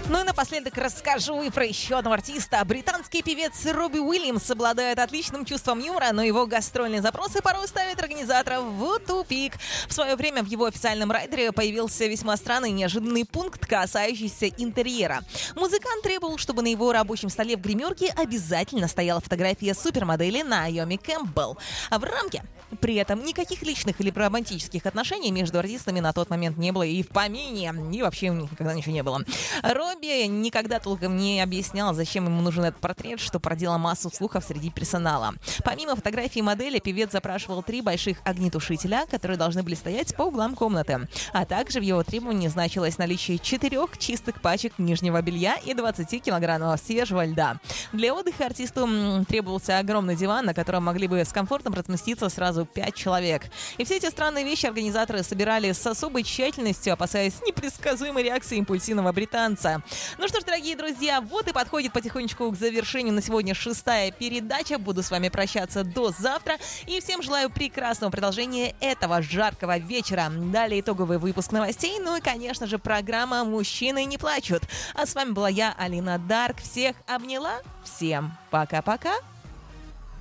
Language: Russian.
Ну и напоследок расскажу и про еще одного артиста. Британский певец Робби Уильямс обладает отличным чувством юмора, но его гастрольные запросы порой ставят организаторов в тупик. В свое время в его официальном райдере появился весьма странный и неожиданный пункт, касающийся интерьера. Музыкант требовал, чтобы на его рабочем столе в гримерке обязательно стояла фотография супермодели Наоми Кэмпбелл. А в рамке при этом никаких личных или романтических отношений между артистами на тот момент не было и в помине, и вообще у них никогда ничего не было. Робби никогда толком не объяснял, зачем ему нужен этот портрет, что породило массу слухов среди персонала. Помимо фотографии модели, певец запрашивал 3 больших огнетушителя, которые должны были стоять по углам комнаты. А также в его требовании значилось наличие 4 чистых пачек нижнего белья и 20 килограммов свежего льда. Для отдыха артисту требовался огромный диван, на котором могли бы с комфортом разместиться сразу 5 человек. И все эти странные вещи организаторы собирали с особой тщательностью, опасаясь непредсказуемой реакции импульсивного британца. Ну что ж, дорогие друзья, вот и подходит потихонечку к завершению на сегодня 6-я передача. Буду с вами прощаться до завтра. И всем желаю прекрасного продолжения этого жаркого вечера. Далее итоговый выпуск новостей. Ну и, конечно же, программа «Мужчины не плачут». А с вами была я, Алина Дарк. Всех обняла. Всем пока-пока.